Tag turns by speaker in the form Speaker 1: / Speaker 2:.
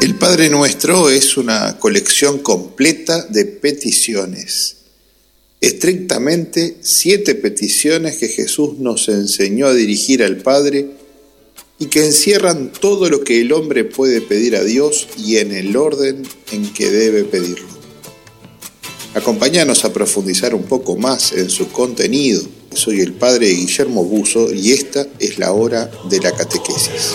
Speaker 1: El Padre Nuestro es una colección completa de peticiones. Estrictamente 7 peticiones que Jesús nos enseñó a dirigir al Padre y que encierran todo lo que el hombre puede pedir a Dios y en el orden en que debe pedirlo. Acompáñanos a profundizar un poco más en su contenido. Soy el Padre Guillermo Buzo y esta es la hora de la catequesis.